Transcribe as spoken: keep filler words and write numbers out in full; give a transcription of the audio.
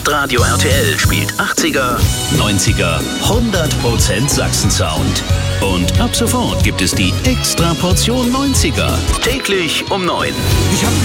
Hitradio R T L spielt achtziger, neunziger, hundert Prozent Sachsen-Sound. Und ab sofort gibt es die Extra Portion neunziger. Täglich um neun. Ich hab